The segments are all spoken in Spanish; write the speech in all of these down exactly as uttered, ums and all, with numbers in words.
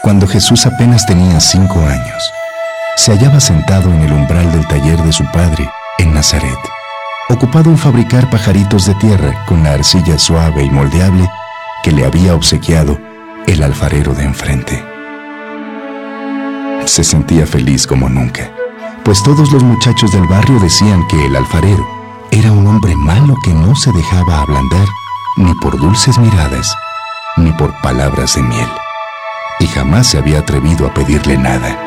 Cuando Jesús apenas tenía cinco años, se hallaba sentado en el umbral del taller de su padre en Nazaret, ocupado en fabricar pajaritos de tierra con la arcilla suave y moldeable que le había obsequiado el alfarero de enfrente. Se sentía feliz como nunca, pues todos los muchachos del barrio decían que el alfarero era un hombre malo que no se dejaba ablandar ni por dulces miradas, ni por palabras de miel, y jamás se había atrevido a pedirle nada.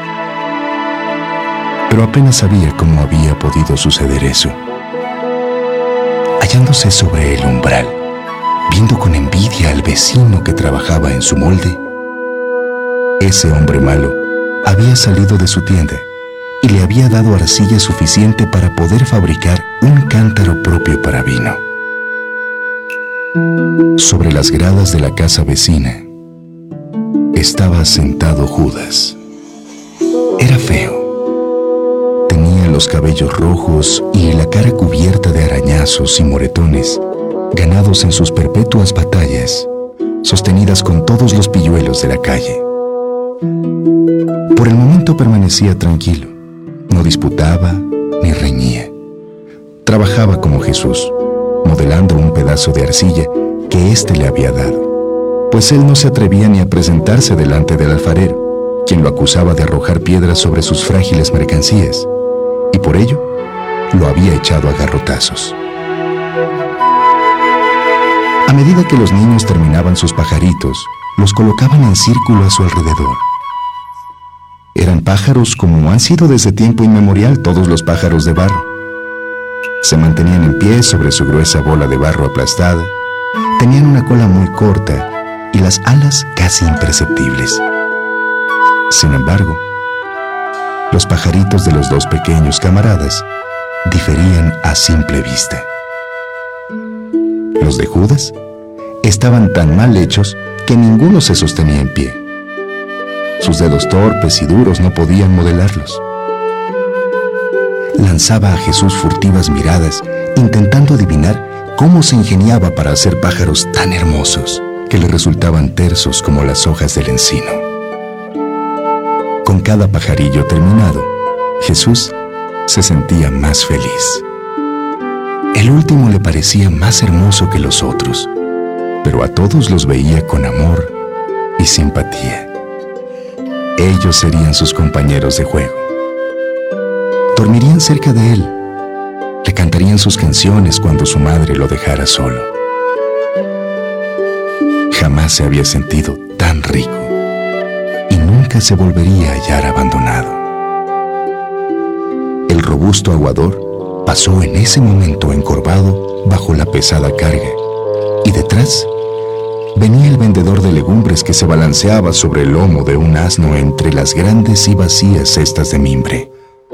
Pero apenas sabía cómo había podido suceder eso. Hallándose sobre el umbral, viendo con envidia al vecino que trabajaba en su molde, ese hombre malo había salido de su tienda y le había dado arcilla suficiente para poder fabricar un cántaro propio para vino. Sobre las gradas de la casa vecina estaba sentado Judas. Era feo. Tenía los cabellos rojos y la cara cubierta de arañazos y moretones, ganados en sus perpetuas batallas, sostenidas con todos los pilluelos de la calle. Por el momento permanecía tranquilo, no disputaba ni reñía. Trabajaba como Jesús, modelando un pedazo de arcilla que éste le había dado, pues él no se atrevía ni a presentarse delante del alfarero, quien lo acusaba de arrojar piedras sobre sus frágiles mercancías, y por ello lo había echado a garrotazos. A medida que los niños terminaban sus pajaritos, los colocaban en círculo a su alrededor. Eran pájaros como han sido desde tiempo inmemorial todos los pájaros de barro. Se mantenían en pie sobre su gruesa bola de barro aplastada, tenían una cola muy corta y las alas casi imperceptibles. Sin embargo, los pajaritos de los dos pequeños camaradas diferían a simple vista. Los de Judas estaban tan mal hechos que ninguno se sostenía en pie. Sus dedos torpes y duros no podían modelarlos. Lanzaba a Jesús furtivas miradas, intentando adivinar cómo se ingeniaba para hacer pájaros tan hermosos que le resultaban tersos como las hojas del encino. Con cada pajarillo terminado, Jesús se sentía más feliz. El último le parecía más hermoso que los otros, pero a todos los veía con amor y simpatía. Ellos serían sus compañeros de juego. Dormirían cerca de él. Le cantarían sus canciones cuando su madre lo dejara solo. Jamás se había sentido tan rico y nunca se volvería a hallar abandonado. El robusto aguador pasó en ese momento encorvado bajo la pesada carga, y detrás venía el vendedor de legumbres que se balanceaba sobre el lomo de un asno entre las grandes y vacías cestas de mimbre.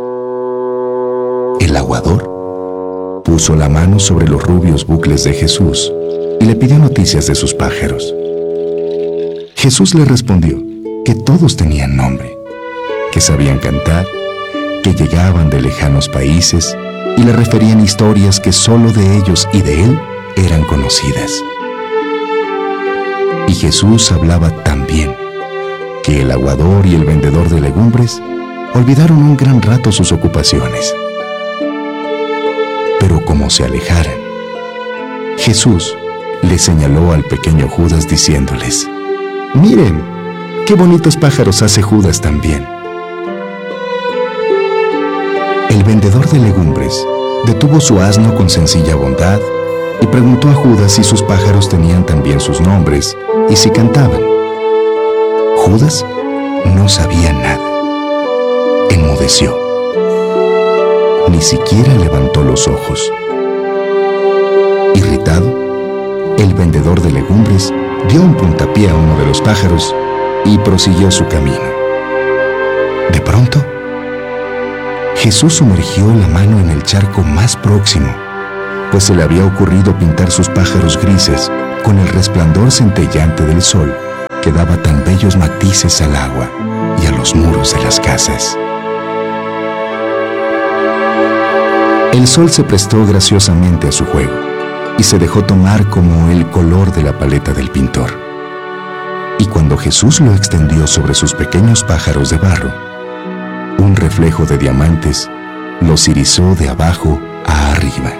El aguador puso la mano sobre los rubios bucles de Jesús y le pidió noticias de sus pájaros. Jesús le respondió que todos tenían nombre, que sabían cantar, que llegaban de lejanos países y le referían historias que solo de ellos y de él eran conocidas. Y Jesús hablaba tan bien que el aguador y el vendedor de legumbres olvidaron un gran rato sus ocupaciones. Pero como se alejaran, Jesús le señaló al pequeño Judas diciéndoles: «Miren, qué bonitos pájaros hace Judas también». El vendedor de legumbres detuvo su asno con sencilla bondad y preguntó a Judas si sus pájaros tenían también sus nombres y si cantaban. Judas no sabía nada. Enmudeció. Ni siquiera levantó los ojos. Irritado, el vendedor de legumbres dio un puntapié a uno de los pájaros y prosiguió su camino. De pronto, Jesús sumergió la mano en el charco más próximo, pues se le había ocurrido pintar sus pájaros grises con el resplandor centellante del sol que daba tan bellos matices al agua y a los muros de las casas. El sol se prestó graciosamente a su juego y se dejó tomar como el color de la paleta del pintor. Y cuando cuando Jesús lo extendió sobre sus pequeños pájaros de barro, un reflejo de diamantes los irizó de abajo a arriba.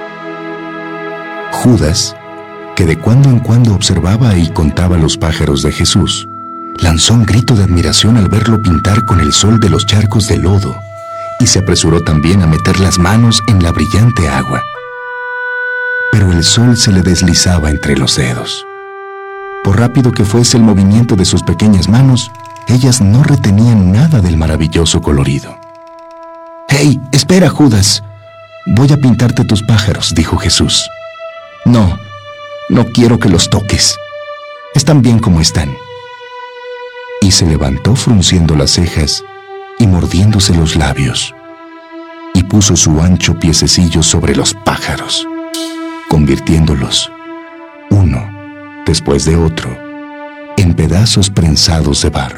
Judas, que de cuando en cuando observaba y contaba los pájaros de Jesús, lanzó un grito de admiración al verlo pintar con el sol de los charcos de lodo, y se apresuró también a meter las manos en la brillante agua. Pero el sol se le deslizaba entre los dedos. Por rápido que fuese el movimiento de sus pequeñas manos, ellas no retenían nada del maravilloso colorido. «¡Hey, espera, Judas! Voy a pintarte tus pájaros», dijo Jesús. «No, no quiero que los toques. Están bien como están». Y se levantó frunciendo las cejas y mordiéndose los labios, y puso su ancho piececillo sobre los pájaros, convirtiéndolos, uno después de otro, en pedazos prensados de barro.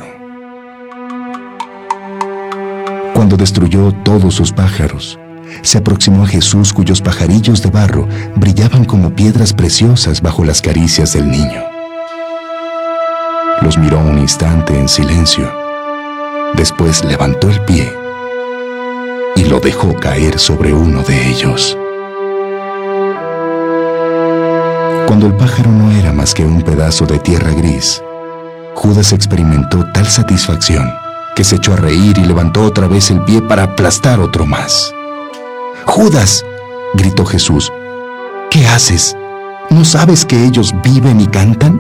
Cuando destruyó todos sus pájaros, se aproximó a Jesús, cuyos pajarillos de barro brillaban como piedras preciosas bajo las caricias del niño. Los miró un instante en silencio. Después levantó el pie y lo dejó caer sobre uno de ellos. Cuando el pájaro no era más que un pedazo de tierra gris, Judas experimentó tal satisfacción que se echó a reír y levantó otra vez el pie para aplastar otro más. «¡Judas!», gritó Jesús, «¿qué haces? ¿No sabes que ellos viven y cantan?».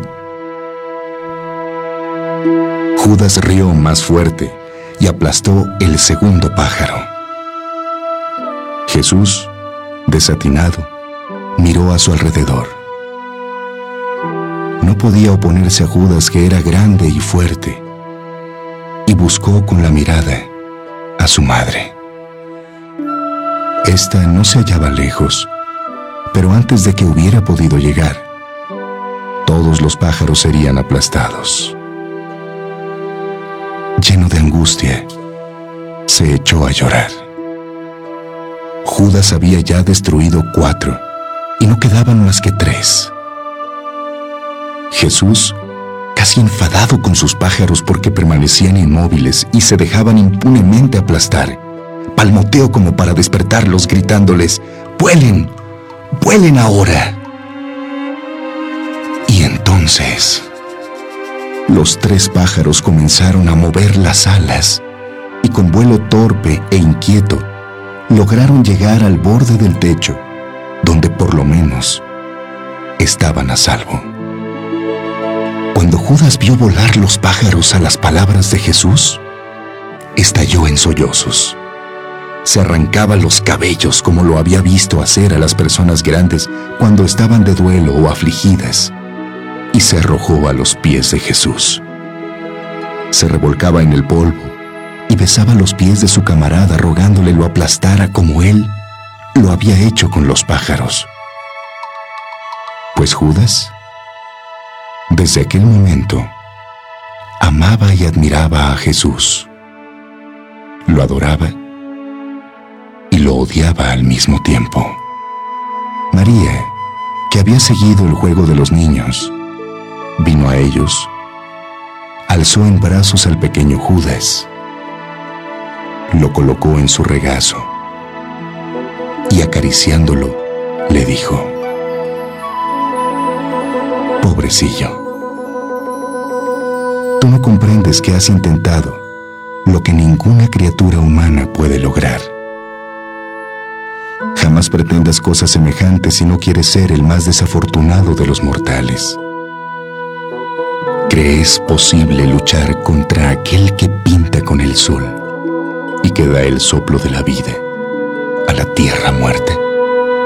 Judas rió más fuerte y aplastó el segundo pájaro. Jesús, desatinado, miró a su alrededor. No podía oponerse a Judas, que era grande y fuerte, y buscó con la mirada a su madre. Esta no se hallaba lejos, pero antes de que hubiera podido llegar, todos los pájaros serían aplastados. Lleno de angustia, se echó a llorar. Judas había ya destruido cuatro, y no quedaban más que tres. Jesús, casi enfadado con sus pájaros porque permanecían inmóviles y se dejaban impunemente aplastar, palmoteó como para despertarlos, gritándoles: «¡Vuelen! ¡Vuelen ahora!». Y entonces los tres pájaros comenzaron a mover las alas y con vuelo torpe e inquieto lograron llegar al borde del techo, donde por lo menos estaban a salvo. Cuando Judas vio volar los pájaros a las palabras de Jesús, estalló en sollozos. Se arrancaba los cabellos como lo había visto hacer a las personas grandes cuando estaban de duelo o afligidas, y se arrojó a los pies de Jesús. Se revolcaba en el polvo y besaba los pies de su camarada, rogándole lo aplastara como él lo había hecho con los pájaros. Pues Judas, desde aquel momento, amaba y admiraba a Jesús. Lo adoraba y lo odiaba al mismo tiempo. María, que había seguido el juego de los niños, vino a ellos, alzó en brazos al pequeño Judas, lo colocó en su regazo y acariciándolo le dijo: «Pobrecillo, tú no comprendes que has intentado lo que ninguna criatura humana puede lograr. Jamás pretendas cosas semejantes si no quieres ser el más desafortunado de los mortales. ¿Crees posible luchar contra aquel que pinta con el sol y que da el soplo de la vida a la tierra muerta?